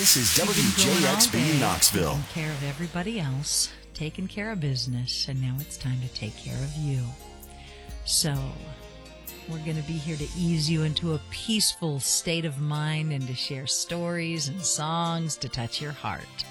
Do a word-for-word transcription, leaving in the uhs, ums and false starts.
This is You've been W going J all X B day Knoxville. Taking care of everybody else, taking care of business, and now it's time to take care of you. So, we're going to be here to ease you into a peaceful state of mind and to share stories and songs to touch your heart.